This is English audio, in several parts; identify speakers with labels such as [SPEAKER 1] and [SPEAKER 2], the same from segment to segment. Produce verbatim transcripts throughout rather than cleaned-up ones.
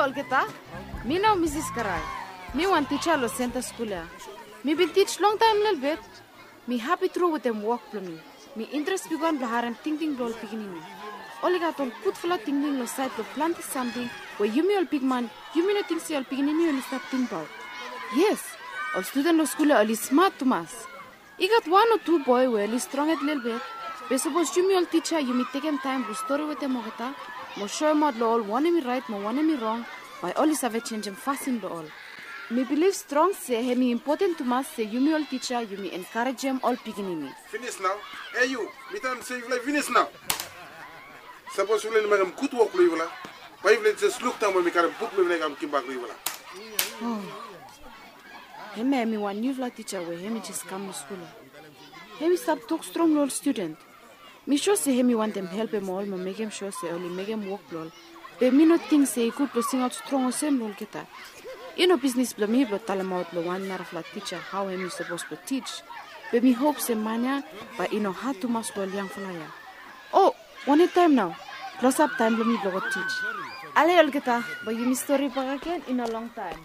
[SPEAKER 1] olgeta. Me now Missus Karai. Me one teacher lo center school ya. Me been teach long time little bit. Me happy through with them work for me. Me interest began blaharam thinking ball beginning me. Oliga ton put full of thinking lo side lo plant something where you me all big man, you me no think say all beginning you start think about. Yes, all student lo school are smart to mass. You got one or two boy where really strong at little bit. But suppose you me all teacher, you me take him time to story with them ogata. Mo show him out lo all one me right, mo one me wrong. By all is have a change him fast in lo all. Me believe strong say he me important to mass say you me all teacher, you me encourage him all beginning me.
[SPEAKER 2] Finish now. Hey you, me time say you like finish now. Suppose you let me make good work lo iwala. Why you let just look down when me carry book me make am come back lo iwala.
[SPEAKER 1] Oh. He me me one new flat teacher where he me just come to school. He me stop talk strong lo student. Me sure say he me want them help him all, me make him sure say only make him work lol. But me not think say he could sing out strong or same lol kita. You know business blo me blo tell him out lo one nar flat teacher how he me supposed to teach. But me hope say mania, but you know how to mas lo young flyer. Oh, one time now. Close up time blo me blo teach. Ale lol kita, but you me story back again in a long time.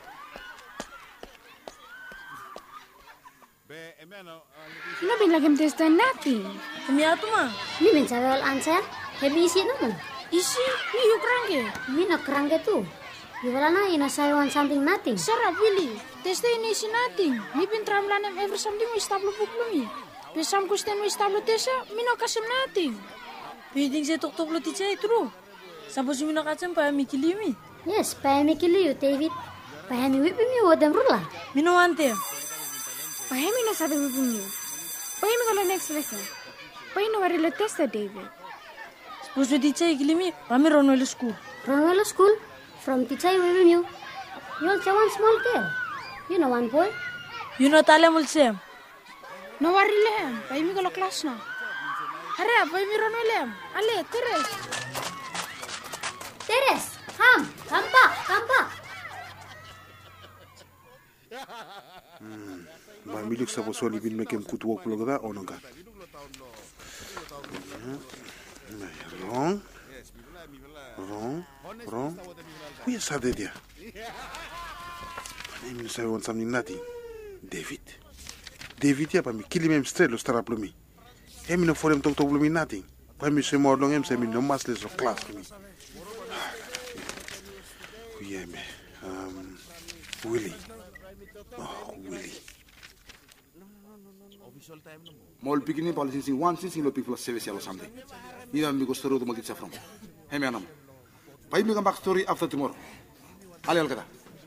[SPEAKER 3] No bin lagim testa nothing.
[SPEAKER 4] Kami atu ma.
[SPEAKER 3] Ni bin sabe all answer. Hebi isi naman.
[SPEAKER 4] Isi, ni yuk range.
[SPEAKER 3] Ni na krange tu. Iwala na ina say one something nothing.
[SPEAKER 4] Sara Billy. Testa ini isi nothing. Ni bin tramlanem every something we stablo buklumi. Pesam kusten we stablo tesa, mi no kasem nothing. Pwedeng se tok tok lo ticha itro. Sapos mi no kasem pa mi kilimi.
[SPEAKER 3] Yes, pa mi kili you David. Pa mi whip mi odem rula.
[SPEAKER 4] Mi no ante.
[SPEAKER 5] Pahami no sabi mo bunyo. Pahami ko lang next lesson. Pahami no wari la testa, David.
[SPEAKER 4] Suppose we teacher ikilimi, pami Ronwell school.
[SPEAKER 3] Ronwell school? From teacher we you. You also one small girl. You know one boy.
[SPEAKER 4] You know tale mulsem.
[SPEAKER 5] No wari lem. Pahami ko la class na. Hara, pahami Ronwell lem. Ale, Teres.
[SPEAKER 3] Teres, come, come back, come back.
[SPEAKER 2] Hmm. Ba milik sa boso ni bin mekem kutu work lo gada onoga. Wrong. Wrong. Wrong. Who is that dia? I mean say want something nothing. David. David ya pa mi kili mem straight lo stara plumi. He mi no for him tok tok plumi nothing. Pa mi se more long em se mi no mas les of class mi. Yeah me. Um Willie. Oh, Willie.
[SPEAKER 6] Mol pikini policy sing one sing lo people service or something. Ni na mi go story to multi from. Hey me anam. Pai mi come back story after tomorrow. Ale al kada.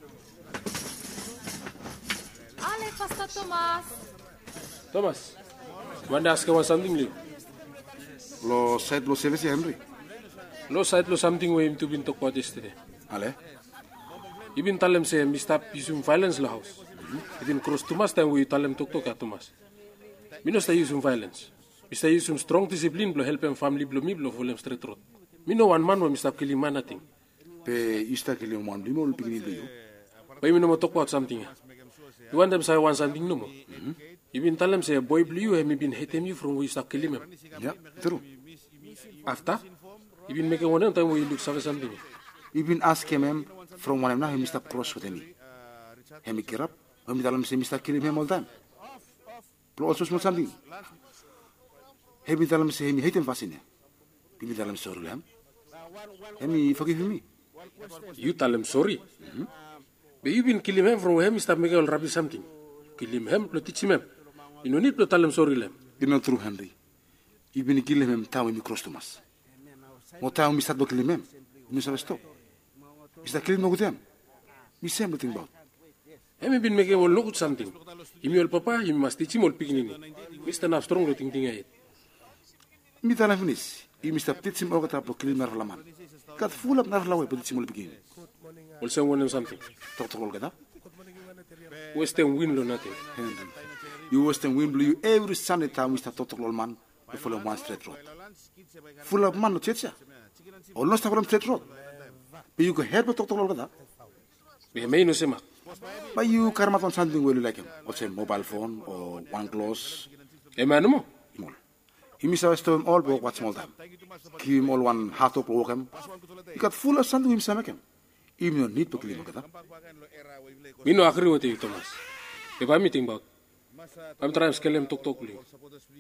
[SPEAKER 1] Ale pasta Thomas.
[SPEAKER 7] Thomas. Wanda ask you something new.
[SPEAKER 6] Lo side lo service Henry.
[SPEAKER 7] Lo side lo something we him to bin talk about yesterday.
[SPEAKER 6] Ale.
[SPEAKER 7] Ibin talem say mi stop using violence lo house. Ibin cross Thomas time we talem talk talk at Thomas. Mi no stay using violence. Mi stay using strong discipline blo help em family blo mi blo folem straight road. Mi no one man we mi stop killing man nothing.
[SPEAKER 6] Pe ista killing one limo lo pikini do you.
[SPEAKER 7] But mi no mo talk about something. You want them say one something no mo. Ibin talem say boy blue you mi bin hate me from we stop killing him.
[SPEAKER 6] Yeah, true.
[SPEAKER 7] After Ibin make one time we look say something.
[SPEAKER 6] Ibin ask him from one na he Mister Cross with me. He me kirap, he me dalam say Mister killing him all time. But also small something. He me dalam say he hate him fascine. He me dalam sorry lam. He me forgive me.
[SPEAKER 7] You tell him sorry. Mm-hmm. But you been killing him from him Mister make all rubbish something. Kill him him, lo teach him. You no need to tell him sorry lam.
[SPEAKER 6] It's not true, Henry. You been killing him town me cross Thomas. Mo town Mister do killing him. You say stop. Mister killing no good him. Me say everything about.
[SPEAKER 7] He me been making all look something. He me all papa, he must teach him all picking. Mister na strong lo ting ting ay.
[SPEAKER 6] Me tell him finish. He Mister teach him all the time killing nar laman. Got full up nar lawe but teach him all picking.
[SPEAKER 7] Also want something.
[SPEAKER 6] Talk to all gada.
[SPEAKER 7] Western win lo nothing.
[SPEAKER 6] You Western win blue every Sunday time Mister Total man to follow one straight road. Full of man no checha. Almost from straight road. But you go help to Total gada.
[SPEAKER 7] We may no sema.
[SPEAKER 6] But you karmat on something well like him. Or say mobile phone or one clothes.
[SPEAKER 7] Emanimo.
[SPEAKER 6] He must have all work what small time. Give him all one half up walk him. He got full of something himself make him. Imi no need to kilim kata.
[SPEAKER 7] Mino agree with you, Thomas. If I'm meeting back, I'm trying to skelem tok tok liu.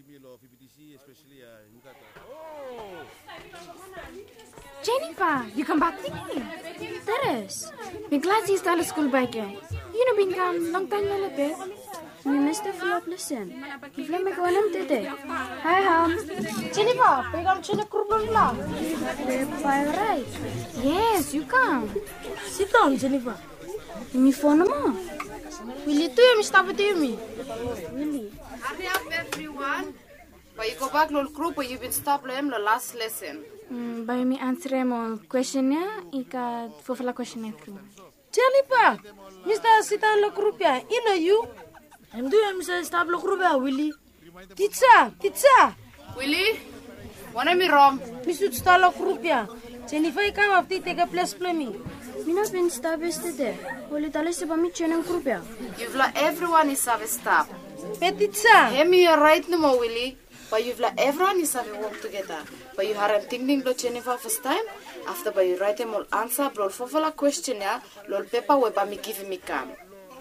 [SPEAKER 5] Jennifer, you come back to me. Teres, I'm glad you started school back again. You know, been gone long time now, bit.
[SPEAKER 3] We missed a few of listen. If let me go on today. Hi, Ham.
[SPEAKER 4] Jennifer, pegang sini kurban lah.
[SPEAKER 3] By right.
[SPEAKER 5] Yes, you come.
[SPEAKER 4] Sit down, Jennifer.
[SPEAKER 5] Me phone mo.
[SPEAKER 4] Will you do your stuff with me?
[SPEAKER 3] Really?
[SPEAKER 1] Hurry up, everyone. But you go back to the group where you've been stopped them the last lesson.
[SPEAKER 5] Mm, by me answer mo question ya, ika fufala question everyone.
[SPEAKER 4] Jennifer, Mister sit down lo grupya. You know you. I'm doing Mister stop lo grupya, Willie. Teacher, teacher.
[SPEAKER 1] Willie, what am I wrong?
[SPEAKER 4] Mister stop lo grupya. Jennifer, come up, take a place for me.
[SPEAKER 3] We not been stopped today. Holy Talis about me channel group ya.
[SPEAKER 1] You've let everyone is have a stop.
[SPEAKER 4] But teacher.
[SPEAKER 1] Hear me, you're right no more, Willie. But you've let everyone is have a work together. But you haven't thinking lo Jennifer first time. After but you write them all answer, lol fofala question ya, lol paper we ba me give me come.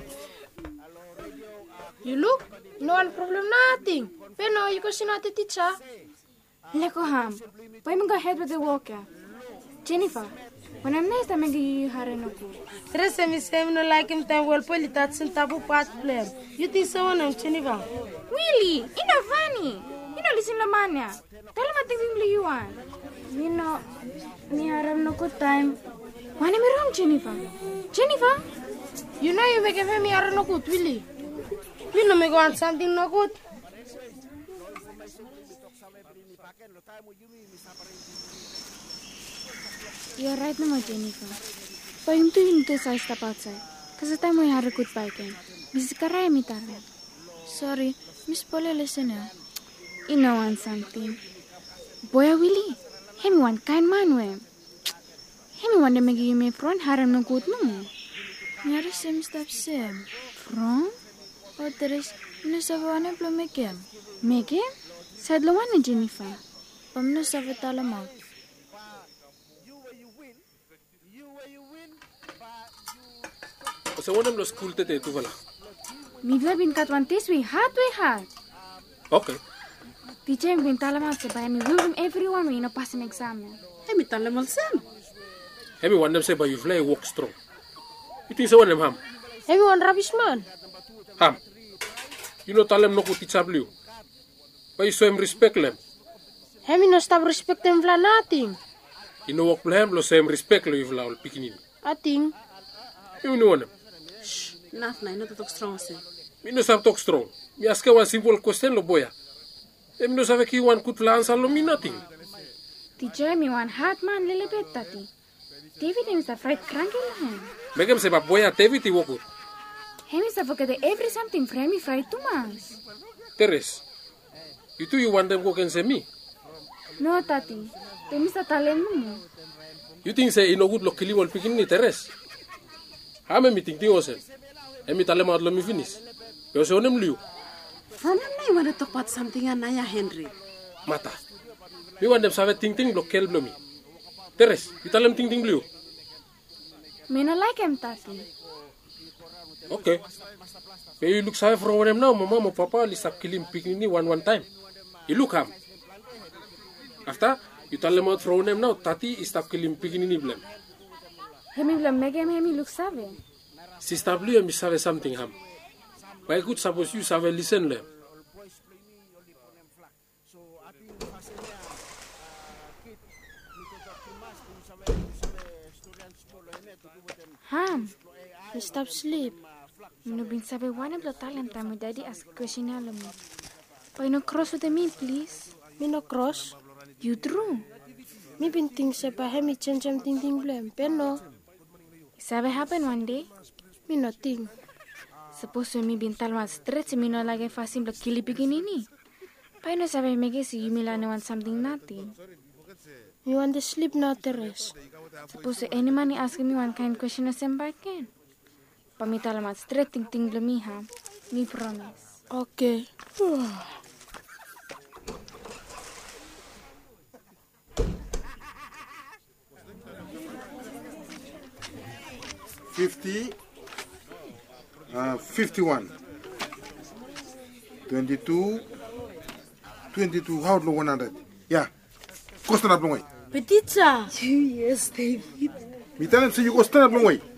[SPEAKER 4] You look, no one problem, nothing. But no, you go see not the teacher.
[SPEAKER 5] Leko ham. Why me go ahead with the work ya? Jennifer, when I'm nice, I'm gonna you hare no go.
[SPEAKER 4] Teresa me say me no like him time well poli that's in tabu part plan. You think so on Jennifer?
[SPEAKER 5] Really? You know funny. You know listen to mania. Tell him I think you want.
[SPEAKER 3] You know, me have no good time.
[SPEAKER 5] Why am I wrong, Jennifer? Jennifer?
[SPEAKER 4] You know you make me are no good, Willie. You know me go on something no good.
[SPEAKER 5] You're right, no, Jennifer. But I'm doing this I step outside. Because the time we had a good bike in. Miss Karai me target.
[SPEAKER 3] Sorry, Miss Polly listen ya.
[SPEAKER 5] You know want something. Boy, Willie. Him one kind man we. Him one to make you me front harem no good no.
[SPEAKER 3] Nyari same step same.
[SPEAKER 5] From?
[SPEAKER 3] Oh, there is no savane plo make him.
[SPEAKER 5] Make him? Said lo one Jennifer.
[SPEAKER 3] Pam no savatala mouth.
[SPEAKER 7] So one of the school today to wala.
[SPEAKER 5] Me will bin kat one this way hard way hard.
[SPEAKER 7] Okay.
[SPEAKER 5] Teacher bin talamat sa bay me will him everyone we no pass an exam.
[SPEAKER 4] Hey, me talam alsam.
[SPEAKER 7] Hemi one them say but you fly walk strong. You think so one them ham?
[SPEAKER 4] Everyone rubbish man.
[SPEAKER 7] Ham. You know tell them no good teacher blue. But you show him respect them.
[SPEAKER 4] Hey, me no stop respect them for nothing.
[SPEAKER 7] You know what plan lo same respect lo you fly all picking in.
[SPEAKER 4] I think.
[SPEAKER 7] You know one.
[SPEAKER 4] Enough na, not to talk strong say.
[SPEAKER 7] Me no sabe talk strong. Me ask one simple question lo boya. Me no sabe ki one good answer lo me nothing.
[SPEAKER 5] Teacher me one hard man little bit tati. David is afraid cranky him.
[SPEAKER 7] Make him say but boya David ti woku.
[SPEAKER 5] Him is afraid that every something for him is fried too much.
[SPEAKER 7] Teres. You two you want them go can say me?
[SPEAKER 5] No tati. They miss a talent mo.
[SPEAKER 7] You think say ino good lo kili wal picking ni Teres? Ha me meeting ti ose. Emi talem out lo mi finish. Yo se onem liu.
[SPEAKER 8] From him, I want to talk about something and Naya Henry.
[SPEAKER 7] Mata. Me want them save ting ting lo kel blo mi. Teres, you talem ting ting liu.
[SPEAKER 5] Me no like him tati.
[SPEAKER 7] Okay. But you look save for them now, mama, mo papa, li stop killing picking ni one one time. You look ham. After you tell them out for them now, tati is stop killing picking ni blem.
[SPEAKER 5] Hemi blam make him hemi look save.
[SPEAKER 7] Sister blue mi save something ham. But I could suppose you save listen lem.
[SPEAKER 5] Ham, you stop sleep. You know been sabi one of the talent time with daddy ask question alam mo. Why no cross with me please?
[SPEAKER 4] Me no cross.
[SPEAKER 5] You drew.
[SPEAKER 4] Me been think say pa he me change am ting ting blame. Pero no.
[SPEAKER 5] Sabi happen one day.
[SPEAKER 4] Me no think.
[SPEAKER 5] Suppose when me been talma stretch me no like fast simple kili beginini. Pa no sabi me guess you mila no want something nothing.
[SPEAKER 4] Me want to sleep now the rest.
[SPEAKER 5] Suppose any man ask me one kind question as I'm back in. Pa me talma stretch ting ting blo me ha. Me promise.
[SPEAKER 4] Okay.
[SPEAKER 2] fifty, uh, fifty-one, twenty-two, twenty-two, how long one hundred? Yeah. Go stand up long way.
[SPEAKER 4] But teacher.
[SPEAKER 8] Yes, David.
[SPEAKER 2] Me tell him say you go stand up long way.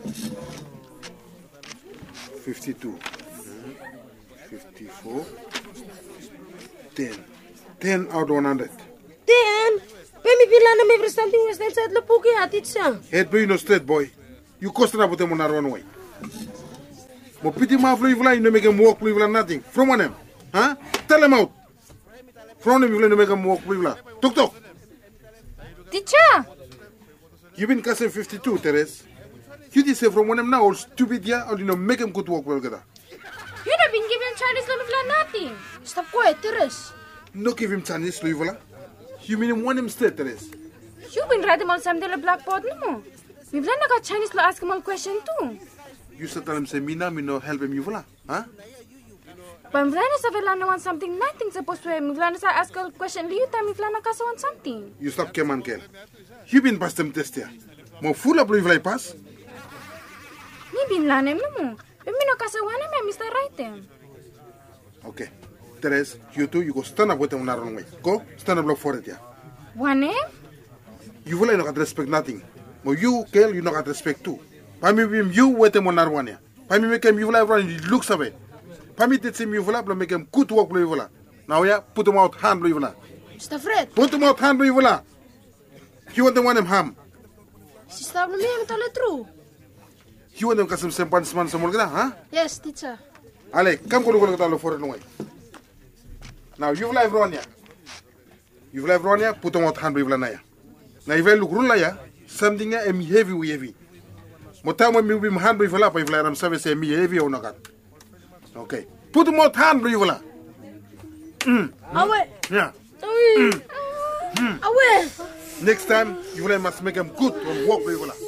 [SPEAKER 2] fifty-two, fifty-four, ten. ten out of one hundred.
[SPEAKER 4] ten? Pemi bilang na may something was then said lapuki ha, teacher.
[SPEAKER 2] Head boy no straight boy. You go stand up with him on one way. Mo pity ma flu you no make him walk flu nothing. From one him. Huh? Tell him out. From him you no make him walk flu. Tuk tuk.
[SPEAKER 5] Teacher!
[SPEAKER 2] You been cussing fifty-two, Teres. You just say from one him now all stupid yeah or you know make him good walk well together.
[SPEAKER 5] You have been giving Chinese Louis nothing.
[SPEAKER 4] Stop quiet, Teres.
[SPEAKER 2] No give him Chinese Louis. You mean him one him straight, Teres.
[SPEAKER 5] You've been writing on something on the blackboard, no? We've learned about Chinese law ask him a question too.
[SPEAKER 2] You should tell him say me now me no help him you voila. Huh?
[SPEAKER 5] But we've learned if we want something, nothing supposed to we've learned to ask a question, you time we've learned to want something.
[SPEAKER 2] You stop came and kill. You been past them test here. Mo full of Louis pass.
[SPEAKER 5] Me been learning no. But me no kasa one me Mister Right.
[SPEAKER 2] Okay. Teres, you two, you go stand up with them on the wrong way. Go, stand up look for it, yeah.
[SPEAKER 5] One eh?
[SPEAKER 2] You will not respect nothing. But you, girl, you not respect too. Pami him, you wait them on that one, yeah. Pami make him, you will have run, he looks away. Pami did him, you will have make him good work, you will. Now, yeah, put him out hand, you will.
[SPEAKER 4] Sister Fred.
[SPEAKER 2] Put him out hand, you will. You want them one him ham.
[SPEAKER 4] Sister me am tell the truth.
[SPEAKER 2] You want them custom sempan seman semul kita, huh?
[SPEAKER 4] Yes, teacher.
[SPEAKER 2] Ale, come go look at the for it away. Now you will have run ya. You will have run ya, put him out hand, you will. Now if I look run ya, something ya am heavy we heavy. Motama me be hand you will up if I am service me heavy or not. Okay. Put him out hand, you will. Mm.
[SPEAKER 4] Away.
[SPEAKER 2] Yeah.
[SPEAKER 4] Mm. Mm. Away.
[SPEAKER 2] Next time you will must make him good and walk you will.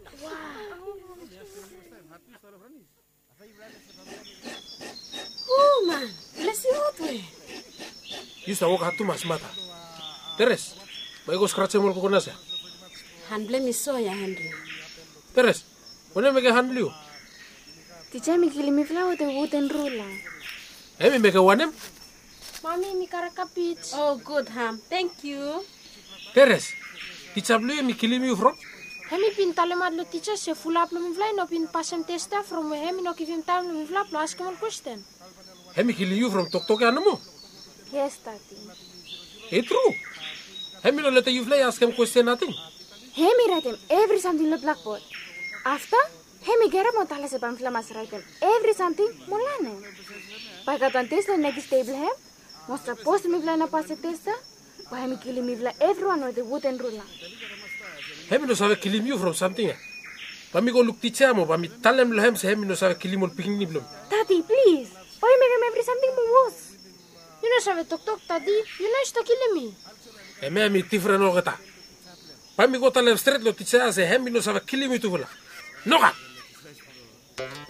[SPEAKER 4] Oh man, let's see what way.
[SPEAKER 7] You start walk hatu mas mata. Teres, may go scratch mo ko nasa.
[SPEAKER 8] Handle mi so ya Henry.
[SPEAKER 7] Teres, wala may handle you.
[SPEAKER 5] Teacher, me kili me flower the wooden ruler.
[SPEAKER 7] Eh, me make a one him?
[SPEAKER 5] Mommy, me karakapit.
[SPEAKER 8] Oh, good, Ham. Thank you.
[SPEAKER 7] Teres, teacher blue me kill you from?
[SPEAKER 5] Hemi pin talemat lo teacher se full up lo me fly no pin pass him testa from where hemi no give him time lo me flap lo ask him a question.
[SPEAKER 7] Hemi kill you from tok tok anamo?
[SPEAKER 5] Yes, Tati.
[SPEAKER 7] It's true. Hemi no let you fly ask him question nothing.
[SPEAKER 5] Hemi write him every something lo blackboard. After, hemi get up on tala se pamphla mas write him every something molane. Pagkatan testa next table hem, mostra post me fly na pass testa, pa hemi kill me fly everyone with the wooden ruler.
[SPEAKER 7] Hemi no sabe kill you from something. Pami go look teacher mo, pami talem lo hem se hemi no sabe kill mo picking ni blom.
[SPEAKER 5] Tati, please. Why make him every something mo was?
[SPEAKER 4] You know sabe tok tok Tati, you know sta kill me.
[SPEAKER 7] Eme ami different no gata. Pami go talem straight lo teacher se hemi no sabe kill me tu vola. No ga.